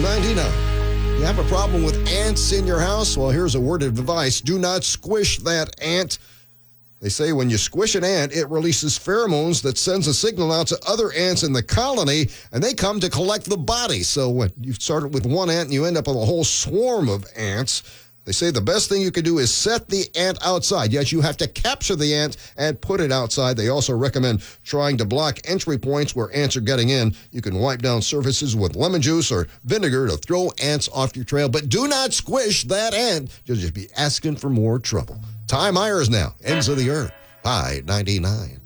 $1.99. You have a problem with ants in your house? Well, here's a word of advice. Do not squish that ant. They say when you squish an ant, it releases pheromones that sends a signal out to other ants in the colony, and they come to collect the body. So when you started with one ant and you end up with a whole swarm of ants, they say the best thing you can do is set the ant outside. Yes, you have to capture the ant and put it outside. They also recommend trying to block entry points where ants are getting in. You can wipe down surfaces with lemon juice or vinegar to throw ants off your trail. But do not squish that ant. You'll just be asking for more trouble. Ty Myers now, Ends of the Earth, High 99.